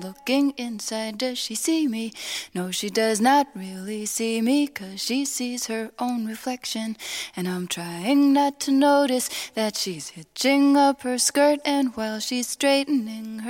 Looking inside, does she see me? No, she does not really see me, 'cause she sees her own reflection. And I'm trying not to notice that she's hitching up her skirt, and while she's straightening her